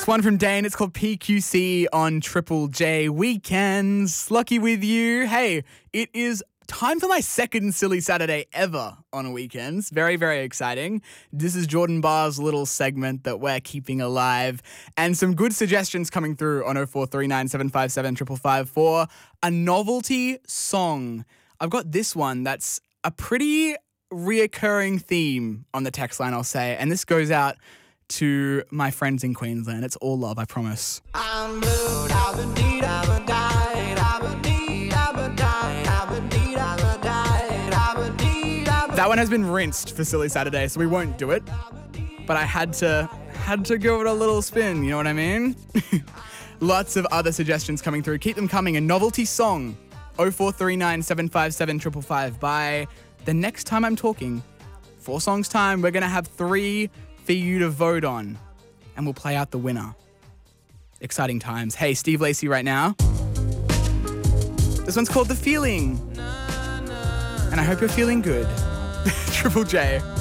It's one from Dane. It's called PQC on Triple J Weekends. Lucky with you. Hey, it is time for my second Silly Saturday ever on a weekends. Very, very exciting. This is Jordan Barr's little segment that we're keeping alive. And some good suggestions coming through on 0439 757 555 for a novelty song. I've got this one that's a pretty reoccurring theme on the text line, I'll say. And this goes out to my friends in Queensland. It's all love, I promise. I'm blue, that one has been rinsed for Silly Saturday, so we won't do it. But I had to give it a little spin, you know what I mean? Lots of other suggestions coming through. Keep them coming. A novelty song, 0439 757 555. By the next time I'm talking, 4 songs time, we're going to have 3 for you to vote on, and we'll play out the winner. Exciting times. Hey, Steve Lacy right now. This one's called The Feeling, and I hope you're feeling good. Triple J.